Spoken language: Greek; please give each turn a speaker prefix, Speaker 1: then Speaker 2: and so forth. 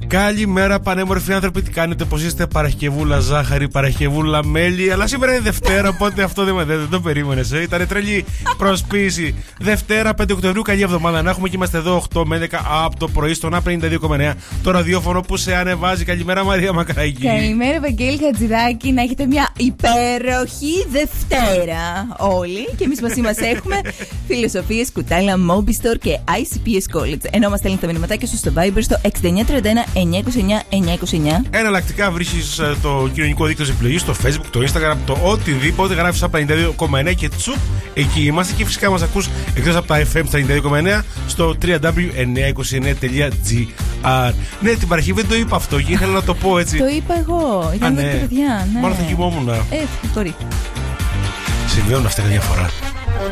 Speaker 1: Καλημέρα, πανέμορφοι άνθρωποι. Τι κάνετε, πώς είστε? Παρασκευούλα ζάχαρη, Παρασκευούλα μέλι. Αλλά σήμερα είναι Δευτέρα, οπότε αυτό δεν το περίμενες. Ήταν τρελή προσποίηση. Δευτέρα, 5 Οκτωβρίου, καλή εβδομάδα να έχουμε και είμαστε εδώ 8 με 11 από το πρωί στον A52,9. Το ραδιόφωνο που σε ανεβάζει. Καλημέρα, Μαρία Μακράκη.
Speaker 2: Καλημέρα, Βαγγέλη Χατζηδάκη. Να έχετε μια υπέροχη Δευτέρα όλοι. Και εμείς μαζί μας έχουμε Φιλοσοφίες, Κουτάλα, Mobistore και ICPS College. Ενώ μας στέλνει τα μηνυματάκια σου στο Viber στο 6931-929-929.
Speaker 1: Εναλλακτικά βρίσκεις το κοινωνικό δίκτυο της επιλογής, το Facebook, το Instagram, το οτιδήποτε. Γράφεις στα 52,9 και τσουπ, εκεί είμαστε. Και φυσικά μας ακούς εκτός από τα FM στα 92,9 στο www.929.gr. Ναι, την Παρασκευή δεν το είπα αυτό και ήθελα να το πω έτσι.
Speaker 2: Το είπα εγώ. Ήταν τα παιδιά. Ναι.
Speaker 1: Μόνο θα κοιμόμουν.
Speaker 2: Μπορεί.
Speaker 1: Συμβαίνουν αυτά καμιά φορά.